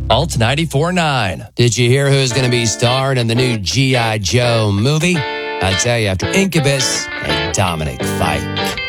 Alt 94.9. Did you hear who's going to be starring in the new G.I. Joe movie? I tell you, after Incubus and Dominic Fike.